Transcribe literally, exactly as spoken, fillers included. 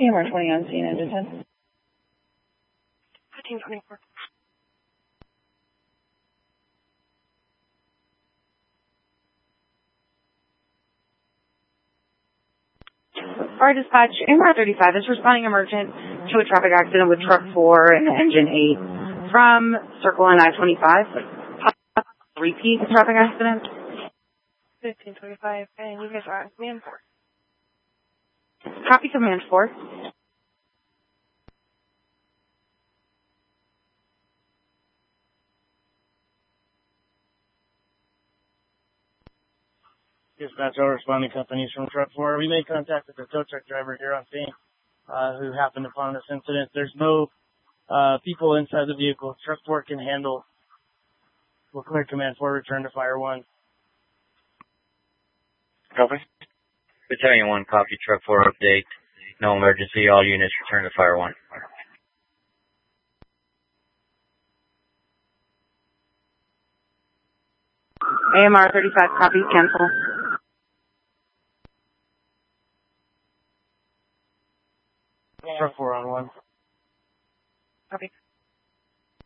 A M R twenty on scene, engine ten. fifteen twenty-four. Fire dispatch, A M R thirty-five is responding emergent to a traffic accident with truck four and engine eight from Circle and I twenty-five. Repeat traffic accident. fifteen twenty-five, and you guys are on command four. Copy command four. Dispatch, all responding companies from truck four. We made contact with the tow truck driver here on scene, uh, who happened upon this incident. There's no, uh, people inside the vehicle. Truck four can handle. We'll clear command four, return to fire one. Copy. Battalion one, copy, truck four update. No emergency, all units return to fire one. A M R thirty-five, copy, cancel. Truck four on one. Copy.